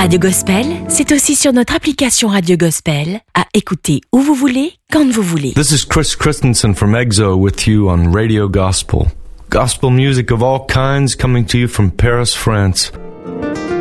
Radio Gospel, c'est aussi sur notre application Radio Gospel, à écouter où vous voulez, quand vous voulez. This is Chris Christensen from EXO with you on Radio Gospel. Gospel music of all kinds coming to you from Paris, France.